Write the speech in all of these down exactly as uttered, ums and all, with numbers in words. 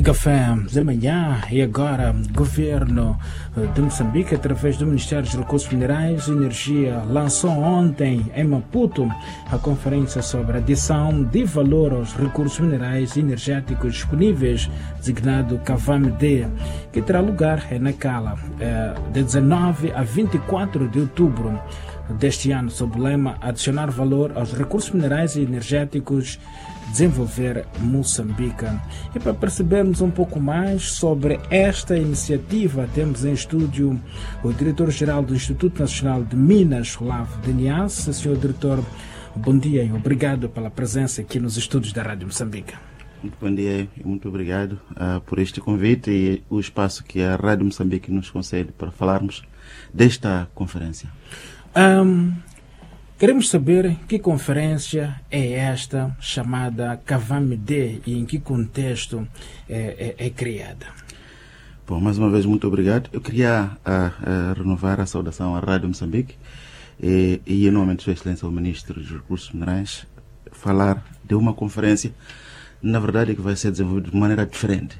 Café de manhã. E agora, governo de Moçambique, através do Ministério dos Recursos Minerais e Energia, lançou ontem em Maputo a conferência sobre a adição de valor aos recursos minerais e energéticos disponíveis, designado CAVAM-D, que terá lugar em Nacala, de dezanove a vinte e quatro de outubro deste ano, sob o lema Adicionar Valor aos Recursos Minerais e Energéticos, Desenvolver Moçambique. E para percebermos um pouco mais sobre esta iniciativa, temos em estúdio o diretor-geral do Instituto Nacional de Minas, Olavo Danias. senhor Diretor, bom dia e obrigado pela presença aqui nos estúdios da Rádio Moçambique. Muito bom dia e muito obrigado uh, por este convite e o espaço que a Rádio Moçambique nos concede para falarmos desta conferência. Um, queremos saber que conferência é esta chamada CAVAM-D e em que contexto é, é, é criada. Bom, mais uma vez, muito obrigado. Eu queria uh, uh, renovar a saudação à Rádio Moçambique e, e em nome de Sua Excelência, o Ministro dos Recursos Minerais, falar de uma conferência, na verdade, que vai ser desenvolvida de maneira diferente.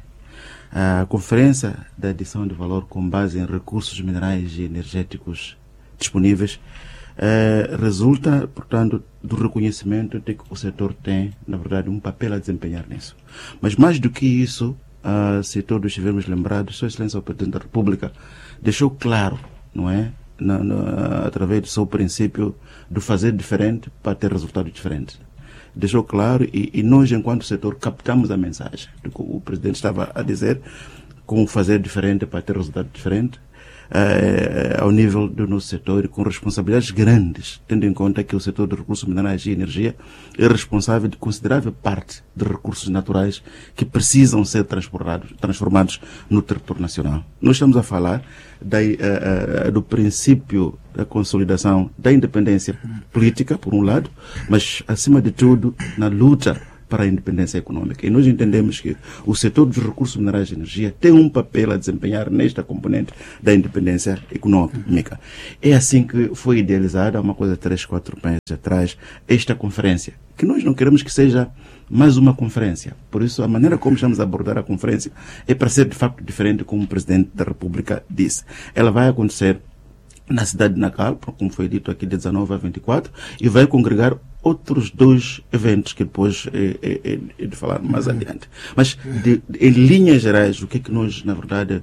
A conferência da adição de valor com base em recursos minerais e energéticos disponíveis eh, resulta, portanto, do reconhecimento de que o setor tem, na verdade, um papel a desempenhar nisso. Mas mais do que isso, uh, se todos estivermos lembrados, Sua Excelência o Presidente da República deixou claro, não é, na, na, através do seu princípio do fazer diferente para ter resultados diferentes. Deixou claro e, e nós, enquanto setor, captamos a mensagem do que o Presidente estava a dizer, como fazer diferente para ter resultado diferente, Uh, ao nível do nosso setor, com responsabilidades grandes, tendo em conta que o setor de recursos minerais e energia é responsável de considerável parte de recursos naturais que precisam ser transformados, transformados no território nacional. Nós estamos a falar da, uh, uh, do princípio da consolidação da independência política, por um lado, mas, acima de tudo, na luta para a independência econômica. E nós entendemos que o setor dos recursos minerais e energia tem um papel a desempenhar nesta componente da independência econômica. É assim que foi idealizada, há uma coisa de três, quatro meses atrás, esta conferência, que nós não queremos que seja mais uma conferência. Por isso, a maneira como estamos a abordar a conferência é para ser, de facto, diferente, como o Presidente da República disse. Ela vai acontecer na cidade de Nacala, como foi dito aqui, de dezanove a vinte e quatro, e vai congregar outros dois eventos que depois é, é, é de falar mais adiante. Mas, de, de, em linhas gerais, o que é que nós, na verdade,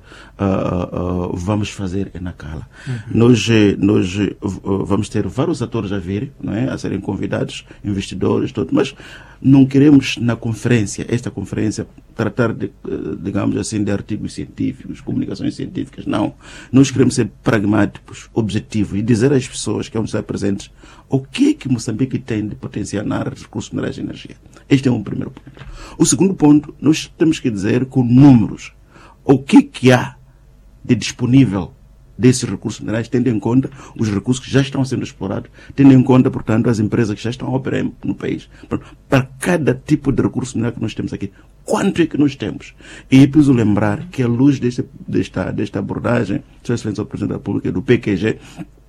uh, uh, vamos fazer em Nacala? Uhum. Nós, nós uh, vamos ter vários atores a vir, não é? A serem convidados, investidores, tudo, mas não queremos, na conferência, esta conferência, tratar, de, digamos assim, de artigos científicos, comunicações científicas, não. Nós queremos ser pragmáticos, objetivos e dizer às pessoas que vão estar presentes o que é que Moçambique tem de potenciar recursos minerais e energia. Este é um primeiro ponto. O segundo ponto, nós temos que dizer com números o que é que há de disponível desses recursos minerais, tendo em conta os recursos que já estão sendo explorados, tendo em conta, portanto, as empresas que já estão a operar no país. Para cada tipo de recurso mineral que nós temos aqui, quanto é que nós temos? E é preciso lembrar que, à luz deste, desta, desta abordagem, Sua Excelência o Presidente da República, do P Q G,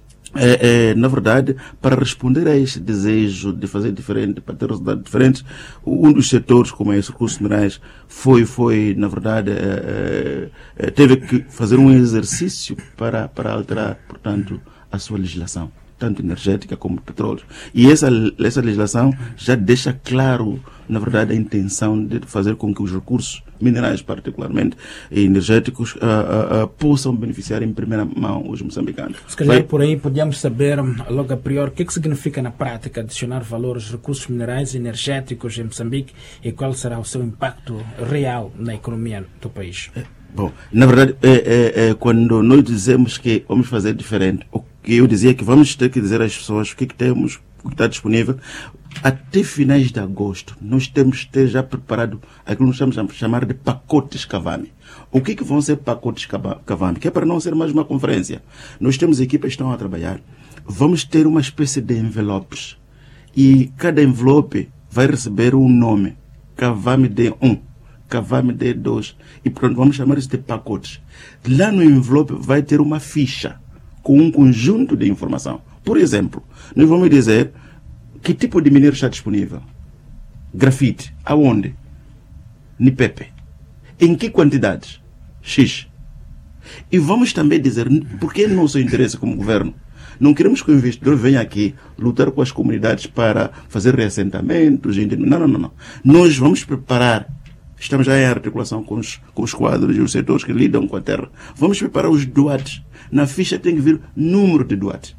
É, é, na verdade, para responder a este desejo de fazer diferente, para ter resultados diferentes, um dos setores, como é os recursos minerais, foi, foi na verdade, é, é, teve que fazer um exercício para, para alterar, portanto, a sua legislação, tanto energética como de petróleo. E essa, essa legislação já deixa claro, na verdade, a intenção de fazer com que os recursos minerais, particularmente, e energéticos, uh, uh, uh, possam beneficiar em primeira mão os moçambicanos. Se calhar, Vai... por aí, podíamos saber, logo a priori, o que, é que significa na prática adicionar valor aos recursos minerais e energéticos em Moçambique e qual será o seu impacto real na economia do país? É, bom, na verdade, é, é, é, quando nós dizemos que vamos fazer diferente, o que eu dizia que vamos ter que dizer às pessoas o que, é que temos, o que está disponível. Até finais de agosto, nós temos que ter já preparado aquilo que nós estamos a chamar de pacotes CAVAM. O que, que vão ser pacotes CAVAM? Que é para não ser mais uma conferência. Nós temos equipas que estão a trabalhar. Vamos ter uma espécie de envelopes. E cada envelope vai receber um nome. CAVAM-D um, CAVAM-D dois. E pronto, vamos chamar isso de pacotes. Lá no envelope vai ter uma ficha com um conjunto de informação. Por exemplo, nós vamos dizer que tipo de minério está disponível. Grafite. Aonde? Nipepe. Em que quantidades? X. E vamos também dizer, porque é nosso interesse como governo, não queremos que o investidor venha aqui lutar com as comunidades para fazer reassentamentos. Não, não, não, não. Nós vamos preparar, estamos já em articulação com os, com os quadros e os setores que lidam com a terra. Vamos preparar os doates. Na ficha tem que vir número de doates.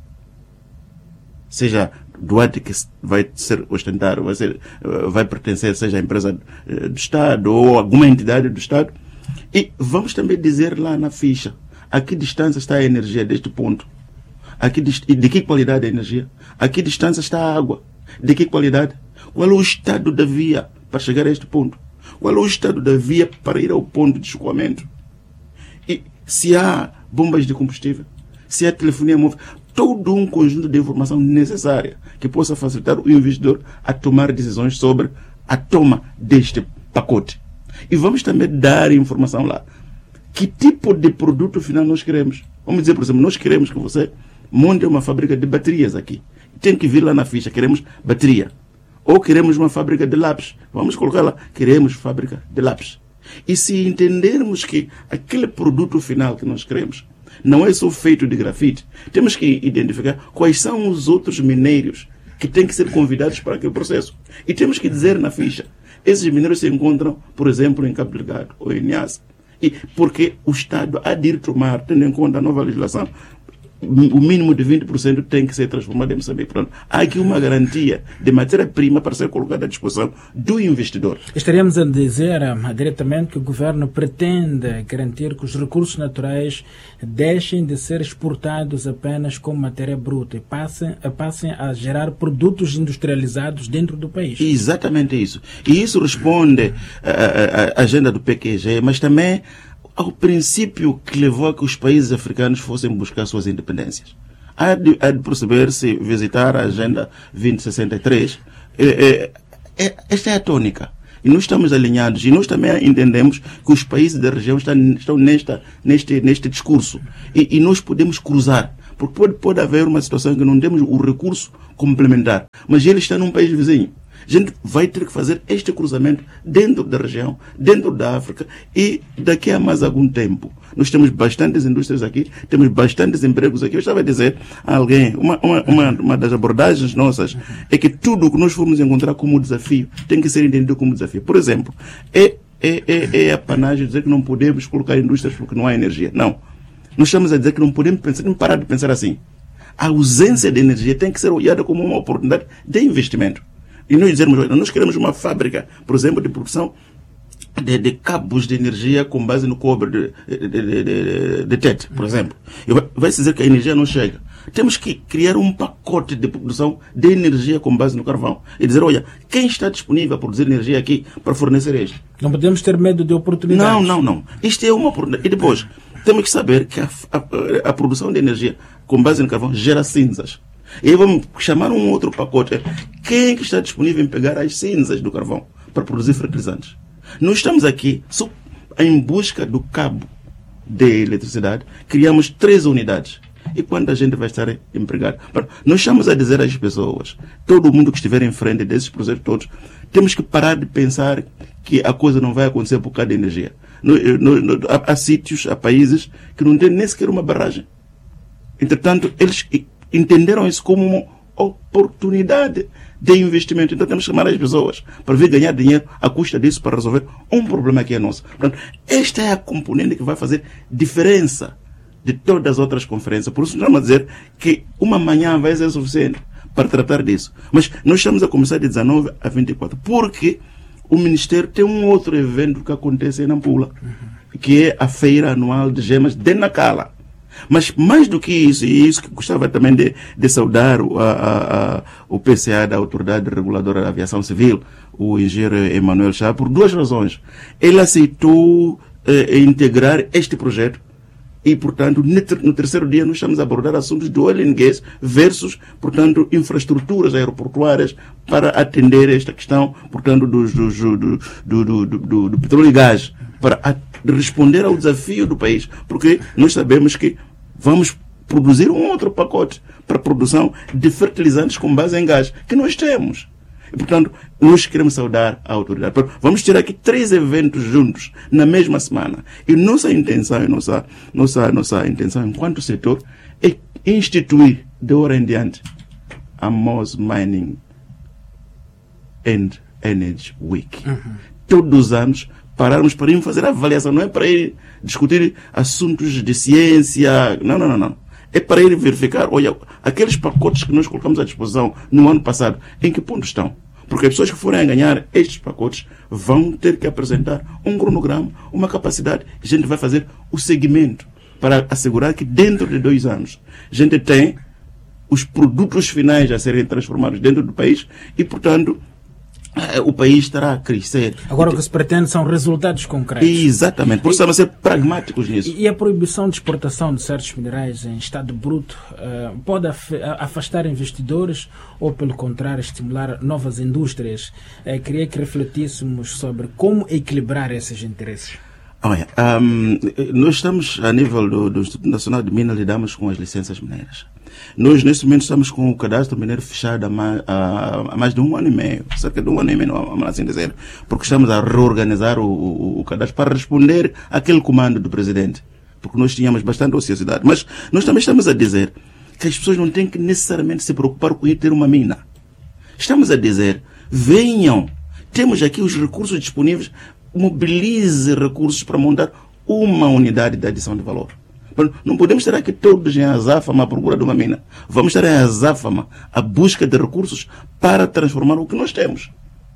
Seja doate que vai ser ostentado, vai, ser, vai pertencer, seja a empresa do Estado ou alguma entidade do Estado. E vamos também dizer lá na ficha a que distância está a energia deste ponto. A que, de que qualidade a energia? A que distância está a água? De que qualidade? Qual é o estado da via para chegar a este ponto? Qual é o estado da via para ir ao ponto de escoamento? E se há bombas de combustível? Se há telefonia móvel? Todo um conjunto de informação necessária que possa facilitar o investidor a tomar decisões sobre a toma deste pacote. E vamos também dar informação lá. Que tipo de produto final nós queremos? Vamos dizer, por exemplo, nós queremos que você monte uma fábrica de baterias aqui. Tem que vir lá na ficha, queremos bateria. Ou queremos uma fábrica de lápis. Vamos colocar lá, queremos fábrica de lápis. E se entendermos que aquele produto final que nós queremos não é só feito de grafite, temos que identificar quais são os outros minérios que têm que ser convidados para aquele processo. E temos que dizer na ficha, esses minérios se encontram, por exemplo, em Cabo Delgado ou em Niassa. E porque o Estado há de ir tomar, tendo em conta a nova legislação, o mínimo de vinte por cento tem que ser transformado em Moçambique. Pronto. Há aqui uma garantia de matéria-prima para ser colocada à disposição do investidor. Estaríamos a dizer uh, diretamente que o governo pretende garantir que os recursos naturais deixem de ser exportados apenas como matéria bruta e passem, uh, passem a gerar produtos industrializados dentro do país. Exatamente isso. E isso responde à agenda do P Q G, mas também ao princípio que levou a que os países africanos fossem buscar suas independências. Há de, há de perceber-se, visitar a Agenda vinte sessenta e três, é, é, é, esta é a tônica. E nós estamos alinhados, e nós também entendemos que os países da região estão, estão nesta, neste, neste discurso. E, e nós podemos cruzar, porque pode, pode haver uma situação em que não temos o recurso complementar, mas ele está num país vizinho. A gente vai ter que fazer este cruzamento dentro da região, dentro da África, e daqui a mais algum tempo. Nós temos bastantes indústrias aqui, temos bastantes empregos aqui. Eu estava a dizer a alguém, uma, uma, uma, uma das abordagens nossas é que tudo o que nós formos encontrar como desafio tem que ser entendido como desafio. Por exemplo, é, é, é, é apanágio dizer que não podemos colocar indústrias porque não há energia. Não. Nós estamos a dizer que não podemos pensar, não parar de pensar assim. A ausência de energia tem que ser olhada como uma oportunidade de investimento. E nós dizermos, nós queremos uma fábrica, por exemplo, de produção de, de cabos de energia com base no cobre de, de, de, de, de T E T, por exemplo. E vai-se dizer que a energia não chega. Temos que criar um pacote de produção de energia com base no carvão. E dizer, olha, quem está disponível a produzir energia aqui para fornecer isto? Não podemos ter medo de oportunidades. Não, não, não. Isto é uma oportunidade. E depois, temos que saber que a, a, a produção de energia com base no carvão gera cinzas. E aí vamos chamar um outro pacote. Quem é que está disponível em pegar as cinzas do carvão para produzir fertilizantes? Nós estamos aqui só em busca do cabo de eletricidade. Criamos três unidades. E quanta gente vai estar empregada? Nós estamos a dizer às pessoas, todo mundo que estiver em frente desses projetos todos, temos que parar de pensar que a coisa não vai acontecer por causa de energia. No, no, no, há, há sítios, há países que não têm nem sequer uma barragem. Entretanto, eles entenderam isso como uma oportunidade de investimento. Então temos que chamar as pessoas para vir ganhar dinheiro à custa disso para resolver um problema que é nosso. Portanto, esta é a componente que vai fazer diferença de todas as outras conferências. Por isso, estamos a dizer que uma manhã vai ser suficiente para tratar disso. Mas nós estamos a começar de dezenove a vinte e quatro, porque o Ministério tem um outro evento que acontece em Nampula, que é a Feira Anual de Gemas de Nacala. Mas mais do que isso, e isso que gostava também de, de saudar a, a, a, o P C A da Autoridade Reguladora da Aviação Civil, o engenheiro Emanuel Chá, por duas razões. Ele aceitou eh, integrar este projeto e, portanto, no terceiro dia nós estamos a abordar assuntos de oil and gas versus, portanto, infraestruturas aeroportuárias para atender esta questão, portanto, do, do, do, do, do, do, do petróleo e gás, para a, responder ao desafio do país, porque nós sabemos que vamos produzir um outro pacote para a produção de fertilizantes com base em gás, que nós temos. E, portanto, nós queremos saudar a autoridade. Vamos ter aqui três eventos juntos na mesma semana. E nossa intenção, nossa, nossa, nossa intenção enquanto setor é instituir de hora em diante a Moz Mining and Energy Week. Uhum. Todos os anos pararmos para ir fazer a avaliação, não é para ir discutir assuntos de ciência, não, não, não, não. É para ir verificar, olha, aqueles pacotes que nós colocamos à disposição no ano passado, em que ponto estão? Porque as pessoas que forem a ganhar estes pacotes vão ter que apresentar um cronograma, uma capacidade, e a gente vai fazer o seguimento para assegurar que dentro de dois anos a gente tem os produtos finais a serem transformados dentro do país e, portanto, o país estará a crescer. Agora o que se pretende são resultados concretos. Exatamente, por isso estamos a ser pragmáticos nisso. E a proibição de exportação de certos minerais em estado bruto uh, pode af afastar investidores ou, pelo contrário, estimular novas indústrias? Uh, queria que refletíssemos sobre como equilibrar esses interesses. Olha, um, nós estamos, a nível do, do Instituto Nacional de Minas, lidamos com as licenças mineiras. Nós, neste momento, estamos com o cadastro mineiro fechado há mais, há mais de um ano e meio, cerca de um ano e meio, vamos assim dizer, porque estamos a reorganizar o, o, o cadastro para responder àquele comando do presidente, porque nós tínhamos bastante ociosidade. Mas nós também estamos a dizer que as pessoas não têm que necessariamente se preocupar com ir ter uma mina. Estamos a dizer, venham, temos aqui os recursos disponíveis, mobilize recursos para montar uma unidade de adição de valor. Não podemos estar aqui todos em azáfama à procura de uma mina. Vamos estar em azáfama à busca de recursos para transformar o que nós temos.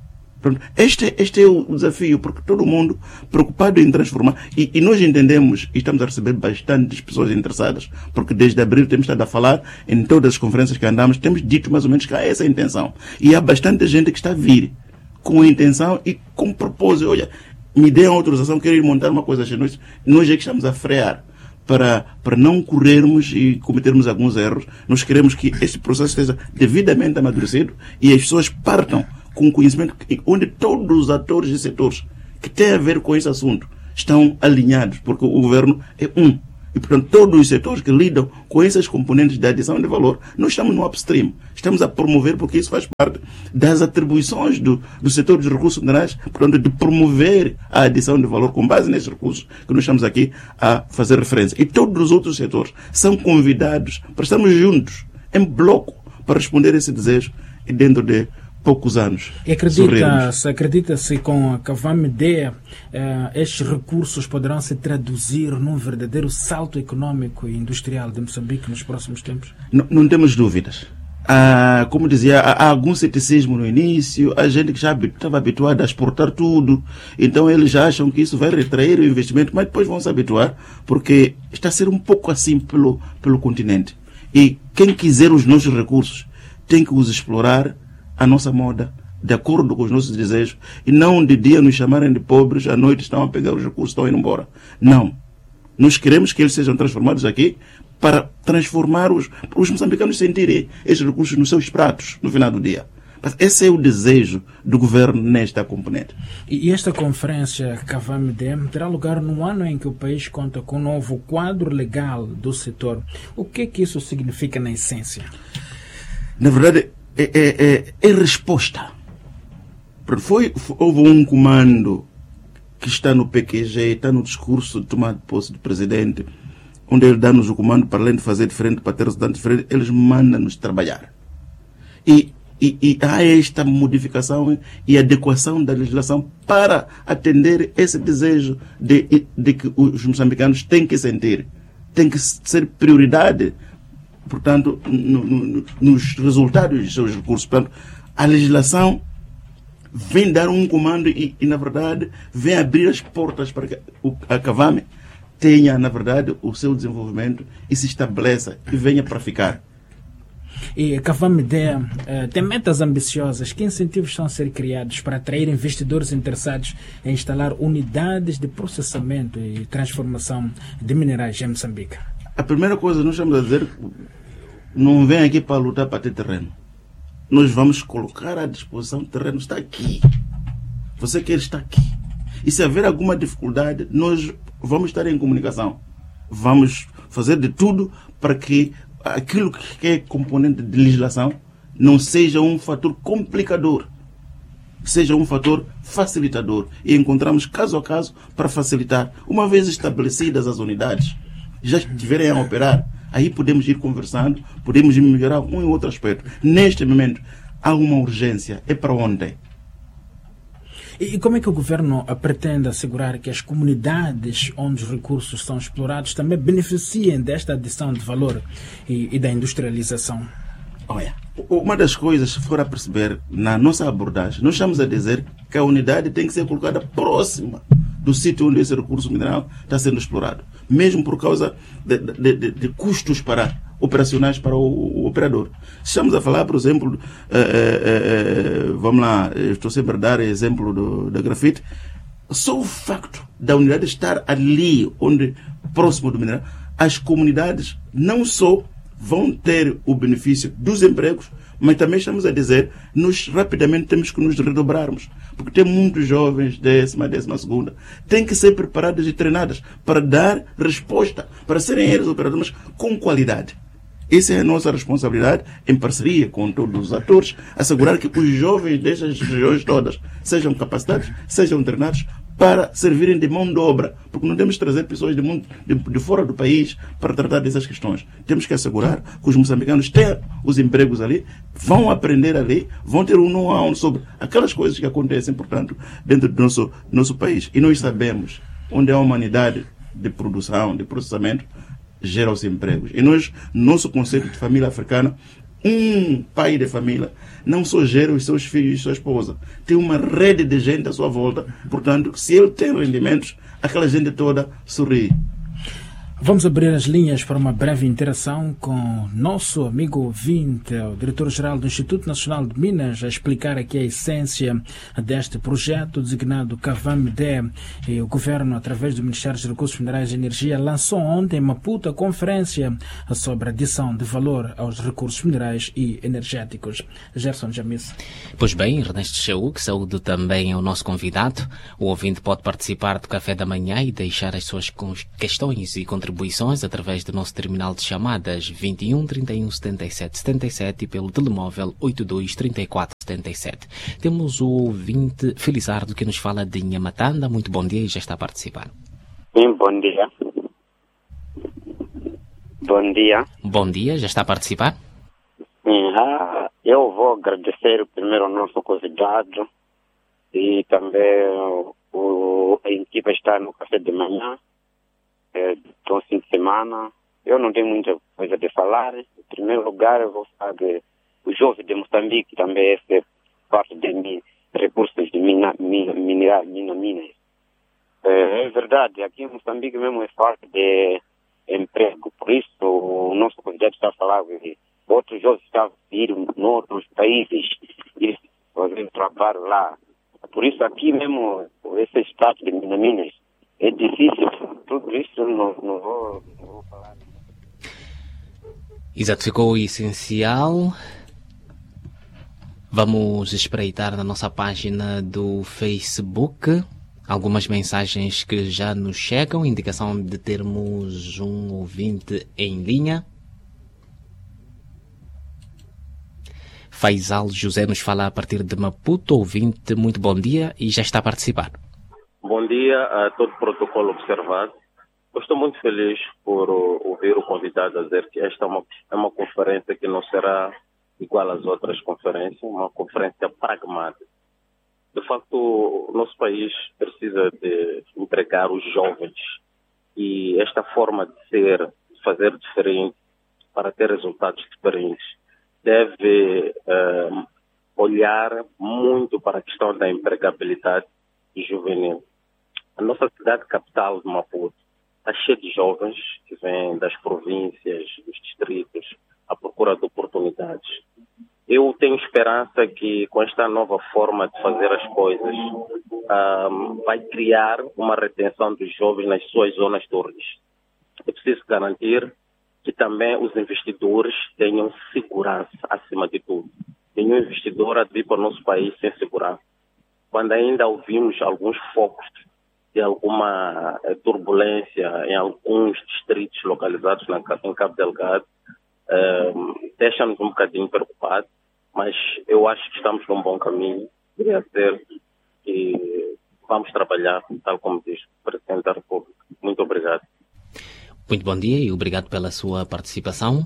Este, este é o desafio, porque todo mundo preocupado em transformar. E, e nós entendemos, e estamos a receber bastantes pessoas interessadas, porque desde abril temos estado a falar, em todas as conferências que andamos, temos dito mais ou menos que há essa intenção. E há bastante gente que está a vir com a intenção e com propósito. Olha, me dê a autorização, quero ir montar uma coisa. Nós, nós é que estamos a frear. Para, para não corrermos e cometermos alguns erros, nós queremos que este processo esteja devidamente amadurecido e as pessoas partam com conhecimento onde todos os atores e setores que têm a ver com esse assunto estão alinhados, porque o governo é um. E, portanto, todos os setores que lidam com esses componentes de adição de valor, nós estamos no upstream. Estamos a promover, porque isso faz parte das atribuições do, do setor dos recursos minerais, portanto, de promover a adição de valor com base nesses recursos que nós estamos aqui a fazer referência. E todos os outros setores são convidados para estarmos juntos, em bloco, para responder a esse desejo e dentro de poucos anos. E acredita-se acredita com a Cavamidea, eh, estes recursos poderão se traduzir num verdadeiro salto econômico e industrial de Moçambique nos próximos tempos? Não, não temos dúvidas. Ah, como dizia, há, há algum ceticismo no início, a gente que já estava habituada a exportar tudo, então eles já acham que isso vai retrair o investimento, mas depois vão se habituar, porque está a ser um pouco assim pelo, pelo continente. E quem quiser os nossos recursos tem que os explorar a nossa moda, de acordo com os nossos desejos, e não de dia nos chamarem de pobres, à noite estão a pegar os recursos, estão indo embora. Não. Nós queremos que eles sejam transformados aqui para transformar os, para os moçambicanos sentirem esses recursos nos seus pratos, no final do dia. Mas esse é o desejo do governo nesta componente. E esta conferência Cavamidea terá lugar no ano em que o país conta com um novo quadro legal do setor. O que é que isso significa na essência? Na verdade, É, é, é, é resposta. Foi, foi, houve um comando que está no P Q G, está no discurso de tomada de posse do presidente, onde ele dá-nos o comando, para além de fazer diferente, para ter resultados diferentes, eles mandam-nos trabalhar. E, e, e há esta modificação e adequação da legislação para atender esse desejo de, de que os moçambicanos têm que sentir, tem que ser prioridade, portanto, no, no, nos resultados dos seus recursos. Portanto, a legislação vem dar um comando e, e, na verdade, vem abrir as portas para que a Cavame tenha, na verdade, o seu desenvolvimento e se estabeleça e venha para ficar. E a Cavamidea uh, tem metas ambiciosas. Que incentivos estão a ser criados para atrair investidores interessados em instalar unidades de processamento e transformação de minerais em Moçambique? A primeira coisa que nós estamos a dizer, não vem aqui para lutar para ter terreno. Nós vamos colocar à disposição, o terreno está aqui. Você quer estar aqui. E se haver alguma dificuldade, nós vamos estar em comunicação. Vamos fazer de tudo para que aquilo que é componente de legislação não seja um fator complicador seja um fator facilitador e encontramos caso a caso para facilitar. Uma vez estabelecidas as unidades, já estiverem a operar, aí podemos ir conversando, podemos ir melhorar um e outro aspecto. Neste momento, há uma urgência. É para ontem. E como é que o governo pretende assegurar que as comunidades onde os recursos são explorados também beneficiem desta adição de valor e, e da industrialização? Olha, uma das coisas, se for a perceber, na nossa abordagem, nós estamos a dizer que a unidade tem que ser colocada próxima do sítio onde esse recurso mineral está sendo explorado, mesmo por causa de, de, de, de custos para, operacionais para o, o operador. Estamos a falar, por exemplo, eh, eh, eh, vamos lá, estou sempre a dar exemplo do, da grafite, só o facto da unidade estar ali, onde, próximo do mineral, as comunidades não só vão ter o benefício dos empregos, mas também estamos a dizer, nós rapidamente temos que nos redobrarmos, porque tem muitos jovens, décima, décima segunda, têm que ser preparados e treinados para dar resposta, para serem eles operadores, mas com qualidade. Essa é a nossa responsabilidade, em parceria com todos os atores, assegurar que os jovens destas regiões todas sejam capacitados, sejam treinados para servirem de mão de obra, porque não temos que trazer pessoas de, mundo, de, de fora do país para tratar dessas questões. Temos que assegurar que os moçambicanos tenham os empregos ali, vão aprender ali, vão ter um know-how sobre aquelas coisas que acontecem, portanto, dentro do nosso, nosso país. E nós sabemos onde há uma unidade de produção, de processamento, gera os empregos. E nós, nosso conceito de família africana, um pai de família não só gera os seus filhos e sua esposa, tem uma rede de gente à sua volta, portanto, se ele tem rendimentos, aquela gente toda sorri. Vamos abrir as linhas para uma breve interação com nosso amigo ouvinte, o diretor-geral do Instituto Nacional de Minas, a explicar aqui a essência deste projeto designado CAVAMIDE. E o governo, através do Ministério dos Recursos Minerais e Energia, lançou ontem em Maputo a conferência sobre a adição de valor aos recursos minerais e energéticos. Gerson Jamis. Pois bem, Ernesto Chau, que saúde também é o nosso convidado. O ouvinte pode participar do Café da Manhã e deixar as suas questões e contribuições contribuições através do nosso terminal de chamadas vinte e um, trinta e um, setenta e sete, setenta e sete e pelo telemóvel oitenta e dois, trinta e quatro, setenta e sete. Temos o ouvinte Felizardo que nos fala de Nhamatanda. Muito bom dia e já está a participar. Sim, bom dia. Bom dia. Bom dia, já está a participar? Sim, ah, eu vou agradecer primeiro ao nosso convidado e também o, a equipe está no café de manhã. É, do fim de semana. Eu não tenho muita coisa de falar. Em primeiro lugar, eu vou falar que o jovem de Moçambique também é parte de mim, recursos de mina, mina, mineral, mina, minas. É, é verdade, aqui em Moçambique mesmo é falta de emprego. Por isso, o nosso convidado está a falar que outros jovens estão a ir em outros países e fazer trabalho lá. Por isso, aqui mesmo, esse estado de mina, minas é difícil, tudo isso não, não, vou, não vou falar. Exato, ficou essencial. Vamos espreitar na nossa página do Facebook algumas mensagens que já nos chegam, indicação de termos um ouvinte em linha. Faisal José nos fala a partir de Maputo, ouvinte, muito bom dia e já está a participar. Bom dia a todo o protocolo observado. Eu estou muito feliz por uh, ouvir o convidado a dizer que esta é uma, é uma conferência que não será igual às outras conferências, uma conferência pragmática. De facto, o nosso país precisa de empregar os jovens e esta forma de ser, de fazer diferente para ter resultados diferentes, deve uh, olhar muito para a questão da empregabilidade juvenil. A nossa cidade capital de Maputo está cheia de jovens que vêm das províncias, dos distritos, à procura de oportunidades. Eu tenho esperança que com esta nova forma de fazer as coisas um, vai criar uma retenção dos jovens nas suas zonas de origem. É preciso garantir que também os investidores tenham segurança acima de tudo. Nenhum investidor há de vir para o nosso país sem segurança. Quando ainda ouvimos alguns focos de alguma turbulência em alguns distritos localizados na, em Cabo Delgado, um, deixa-nos um bocadinho preocupados, mas eu acho que estamos num bom caminho poderia ser. E vamos trabalhar, tal como diz o Presidente da República. Muito obrigado. Muito bom dia e obrigado pela sua participação.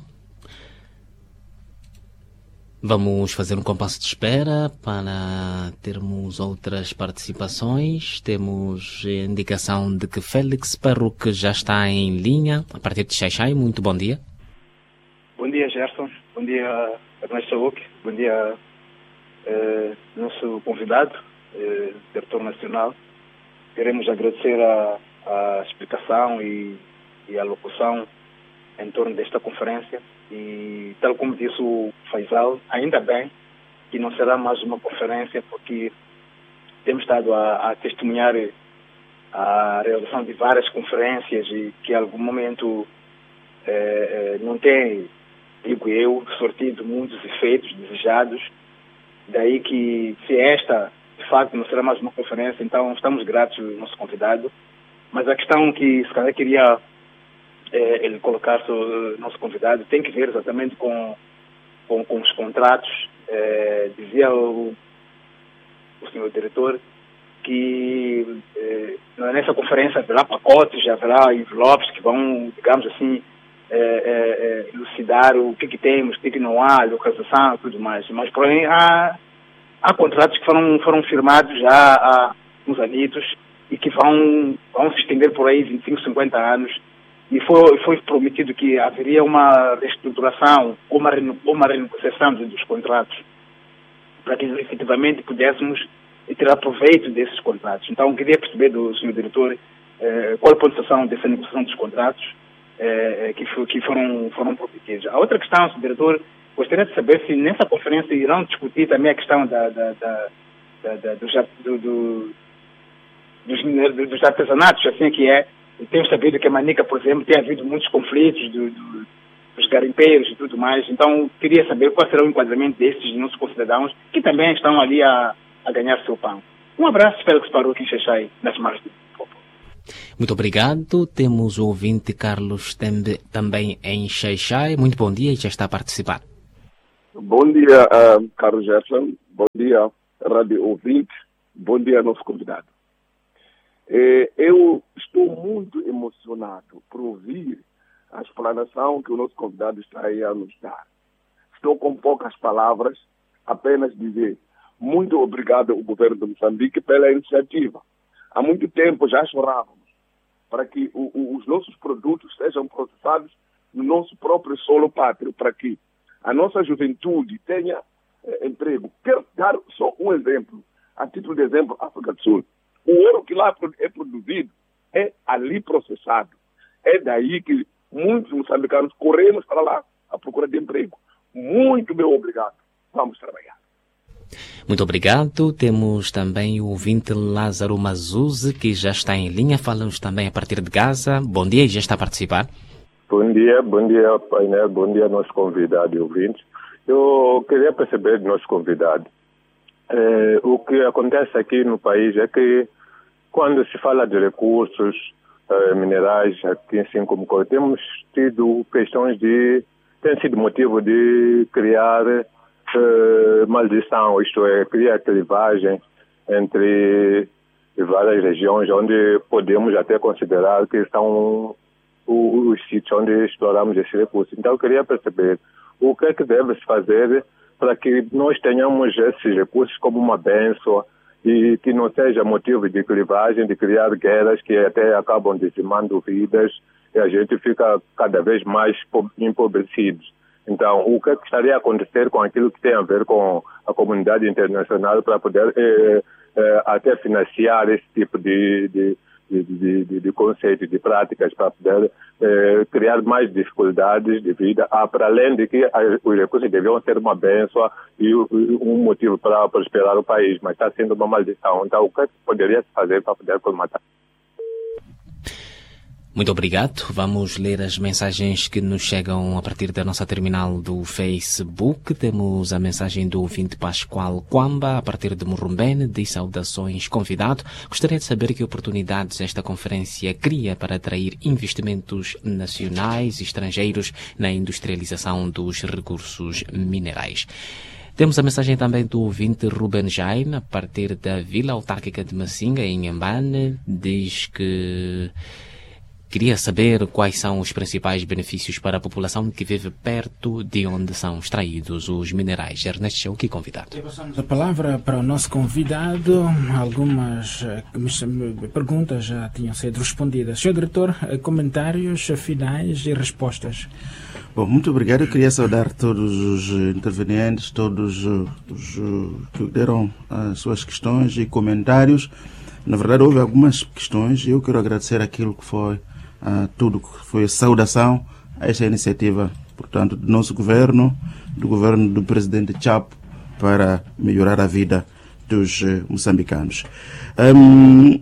Vamos fazer um compasso de espera para termos outras participações. Temos a indicação de que Félix Parruque já está em linha, a partir de Xai-Xai. Muito bom dia. Bom dia, Gerson. Bom dia, Ernesto Saúque. Bom dia, eh, nosso convidado, eh, diretor nacional. Queremos agradecer a, a explicação e, e a locução em torno desta conferência. E, tal como disse o Faisal, ainda bem que não será mais uma conferência, porque temos estado a, a testemunhar a realização de várias conferências e que, em algum momento, eh, não tem, digo eu, sortido muitos efeitos desejados. Daí que, se esta, de facto, não será mais uma conferência, então estamos gratos ao nosso convidado. Mas a questão que, se calhar, queria É, ele colocar o nosso convidado tem que ver exatamente com, com, com os contratos. É, dizia o, o senhor diretor que é, nessa conferência haverá pacotes, haverá envelopes que vão, digamos assim, é, é, elucidar o que, que temos, o que, que não há, localização e tudo mais. Mas, porém, há, há contratos que foram, foram firmados já há uns anitos e que vão, vão se estender por aí vinte e cinco, cinquenta anos. E foi, foi prometido que haveria uma reestruturação ou uma, uma renegociação dos contratos para que efetivamente pudéssemos tirar proveito desses contratos. Então, eu queria perceber do senhor diretor eh, qual a posição dessa negociação dos contratos eh, que, for, que foram, foram prometidos. A outra questão, senhor diretor, gostaria de saber se nessa conferência irão discutir também a questão da, da, da, da, da, do, do, do, dos, dos artesanatos, assim que é. Tenho sabido que a Manica, por exemplo, tem havido muitos conflitos do, do, dos garimpeiros e tudo mais. Então, queria saber qual será o enquadramento desses nossos concidadãos que também estão ali a, a ganhar seu pão. Um abraço, espero que se parou aqui em Xai-Xai, nas margens. Muito obrigado. Temos o ouvinte Carlos Tembe também em Xai-Xai. Muito bom dia e já está a participar. Bom dia, uh, Carlos Gerson. Bom dia, rádio ouvinte. Bom dia, nosso convidado. Eu estou muito emocionado por ouvir a explanação que o nosso convidado está aí a nos dar. Estou com poucas palavras, apenas dizer muito obrigado ao governo de Moçambique pela iniciativa. Há muito tempo já chorávamos para que o, o, os nossos produtos sejam processados no nosso próprio solo pátrio, para que a nossa juventude tenha eh, emprego. Quero dar só um exemplo, a título de exemplo, África do Sul. O ouro que lá é produzido é ali processado. É daí que muitos moçambicanos corremos para lá à procura de emprego. Muito bem, obrigado. Vamos trabalhar. Muito obrigado. Temos também o ouvinte Lázaro Mazuzzi, que já está em linha. Fala-nos também a partir de Gaza. Bom dia e já está a participar. Bom dia, bom dia, painel. Bom dia, nosso convidado e ouvintes. Eu queria perceber do nosso convidado. É, o que acontece aqui no país é que quando se fala de recursos é, minerais, aqui assim como temos tido questões de... tem sido motivo de criar é, maldição, isto é, criar clivagem entre várias regiões onde podemos até considerar que são os, os sítios onde exploramos esse recurso. Então eu queria perceber o que é que deve-se fazer para que nós tenhamos esses recursos como uma bênção e que não seja motivo de clivagem, de criar guerras que até acabam dizimando vidas e a gente fica cada vez mais empobrecidos. Então, o que, é que estaria a acontecer com aquilo que tem a ver com a comunidade internacional para poder eh, eh, até financiar esse tipo de, de, de, de, de, de conceitos, de práticas, para poder eh, criar mais dificuldades de vida, ah, para além de que os recursos deviam ser uma bênção e um motivo para prosperar o país, mas está sendo uma maldição. Então, o que, é que poderia se fazer para poder colmatar? Muito obrigado. Vamos ler as mensagens que nos chegam a partir da nossa terminal do Facebook. Temos a mensagem do ouvinte Pascoal Quamba, a partir de Murumbene, de saudações convidado. Gostaria de saber que oportunidades esta conferência cria para atrair investimentos nacionais e estrangeiros na industrialização dos recursos minerais. Temos a mensagem também do ouvinte Ruben Jain, a partir da Vila Autárquica de Massinga, em Inhambane. Diz que queria saber quais são os principais benefícios para a população que vive perto de onde são extraídos os minerais. Ernesto Cheuque, convidado. Passamos a palavra para o nosso convidado. Algumas perguntas já tinham sido respondidas. Senhor Diretor, comentários finais e respostas. Bom, muito obrigado. Eu queria saudar todos os intervenientes, todos os que deram as suas questões e comentários. Na verdade, houve algumas questões e eu quero agradecer aquilo que foi Uh, tudo que foi saudação a esta iniciativa, portanto, do nosso governo, do governo do presidente Chapo, para melhorar a vida dos uh, moçambicanos. Um,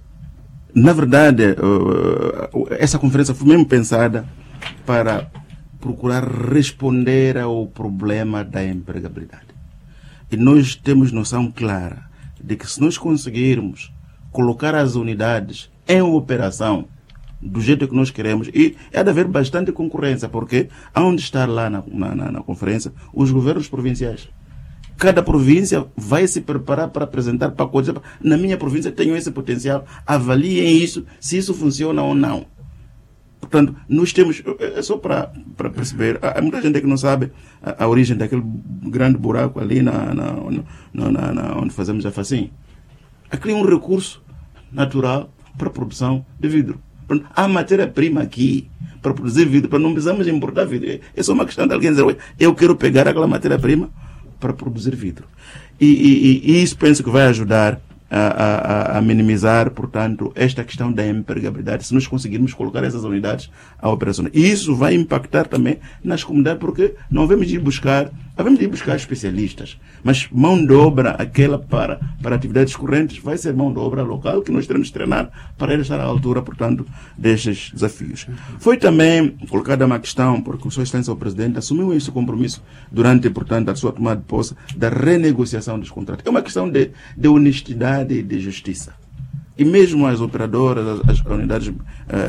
na verdade, uh, essa conferência foi mesmo pensada para procurar responder ao problema da empregabilidade. E nós temos noção clara de que se nós conseguirmos colocar as unidades em operação do jeito que nós queremos, e há de haver bastante concorrência, porque há onde estar lá na, na, na conferência os governos provinciais. Cada província vai se preparar para apresentar pacotes. Na minha província tenho esse potencial, avaliem isso, se isso funciona ou não. Portanto, nós temos, é só para, para perceber, há muita gente que não sabe a, a origem daquele grande buraco ali na, na, na, na, na, onde fazemos a facinha. Aquele é um recurso natural para a produção de vidro. Há matéria-prima aqui para produzir vidro, para não precisamos importar vidro. É só uma questão de alguém dizer, eu quero pegar aquela matéria-prima para produzir vidro. E, e, e isso penso que vai ajudar a, a, a minimizar, portanto, esta questão da empregabilidade, se nós conseguirmos colocar essas unidades à operação. E isso vai impactar também nas comunidades, porque não vamos ir buscar, vamos ir buscar especialistas, mas mão de obra, aquela para, para atividades correntes, vai ser mão de obra local que nós teremos de treinar para ele estar à altura, portanto, destes desafios. Foi também colocada uma questão, porque o Sua Excelência o Presidente assumiu esse compromisso durante, portanto, a sua tomada de posse da renegociação dos contratos. É uma questão de, de honestidade e de justiça. E mesmo as operadoras, as, as unidades uh,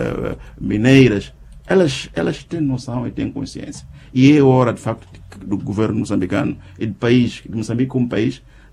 mineiras, elas, elas têm noção e têm consciência. E é hora, de facto, do governo moçambicano e do país, de Moçambique como país,